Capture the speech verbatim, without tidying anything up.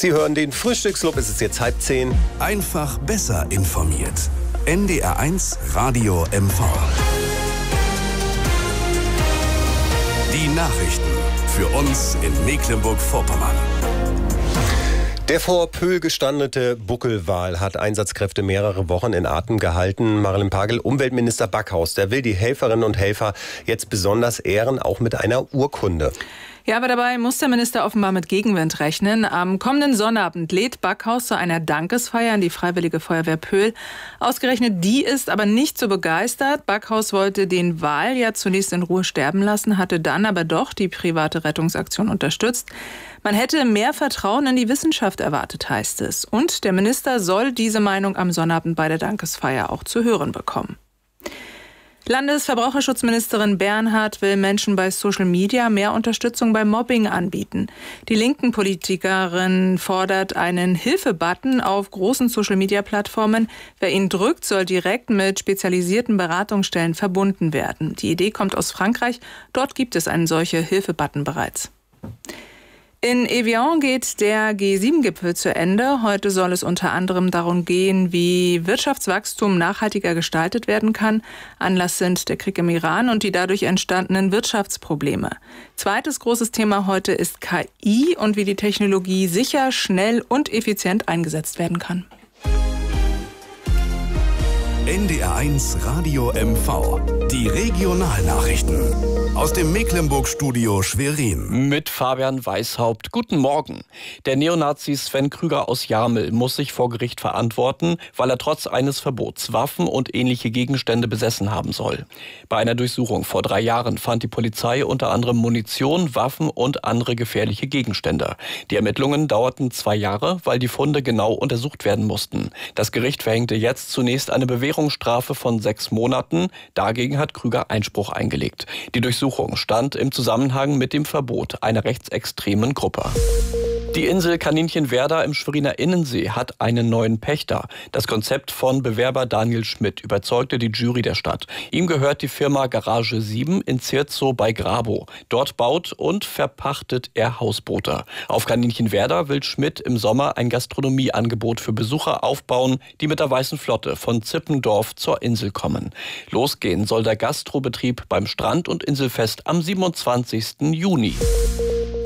Sie hören den Frühstücksclub, es ist jetzt halb zehn. Einfach besser informiert. N D R eins Radio M V. Die Nachrichten für uns in Mecklenburg-Vorpommern. Der vor Pöhl gestrandete Buckelwal hat Einsatzkräfte mehrere Wochen in Atem gehalten. Marilyn Pagel, Umweltminister Backhaus, der will die Helferinnen und Helfer jetzt besonders ehren, auch mit einer Urkunde. Ja, aber dabei muss der Minister offenbar mit Gegenwind rechnen. Am kommenden Sonnabend lädt Backhaus zu einer Dankesfeier an die Freiwillige Feuerwehr Pöhl. Ausgerechnet die ist aber nicht so begeistert. Backhaus wollte den Wal ja zunächst in Ruhe sterben lassen, hatte dann aber doch die private Rettungsaktion unterstützt. Man hätte mehr Vertrauen in die Wissenschaft erwartet, heißt es. Und der Minister soll diese Meinung am Sonnabend bei der Dankesfeier auch zu hören bekommen. Landesverbraucherschutzministerin Bernhard will Menschen bei Social Media mehr Unterstützung beim Mobbing anbieten. Die linken Politikerin fordert einen Hilfe-Button auf großen Social Media Plattformen. Wer ihn drückt, soll direkt mit spezialisierten Beratungsstellen verbunden werden. Die Idee kommt aus Frankreich. Dort gibt es einen solchen Hilfe-Button bereits. In Evian geht der G sieben Gipfel zu Ende. Heute soll es unter anderem darum gehen, wie Wirtschaftswachstum nachhaltiger gestaltet werden kann. Anlass sind der Krieg im Iran und die dadurch entstandenen Wirtschaftsprobleme. Zweites großes Thema heute ist K I und wie die Technologie sicher, schnell und effizient eingesetzt werden kann. N D R eins Radio M V. Die Regionalnachrichten. Aus dem Mecklenburg-Studio Schwerin. Mit Fabian Weishaupt. Guten Morgen. Der Neonazi Sven Krüger aus Jarmel muss sich vor Gericht verantworten, weil er trotz eines Verbots Waffen und ähnliche Gegenstände besessen haben soll. Bei einer Durchsuchung vor drei Jahren fand die Polizei unter anderem Munition, Waffen und andere gefährliche Gegenstände. Die Ermittlungen dauerten zwei Jahre, weil die Funde genau untersucht werden mussten. Das Gericht verhängte jetzt zunächst eine Bewährungsstrafe von sechs Monaten. Dagegen hat Krüger Einspruch eingelegt. Die Durchsuchung stand im Zusammenhang mit dem Verbot einer rechtsextremen Gruppe. Die Insel Kaninchenwerder im Schweriner Innensee hat einen neuen Pächter. Das Konzept von Bewerber Daniel Schmidt überzeugte die Jury der Stadt. Ihm gehört die Firma Garage sieben in Zierzow bei Grabow. Dort baut und verpachtet er Hausboote. Auf Kaninchenwerder will Schmidt im Sommer ein Gastronomieangebot für Besucher aufbauen, die mit der Weißen Flotte von Zippendorf zur Insel kommen. Losgehen soll der Gastrobetrieb beim Strand- und Inselfest am siebenundzwanzigsten Juni.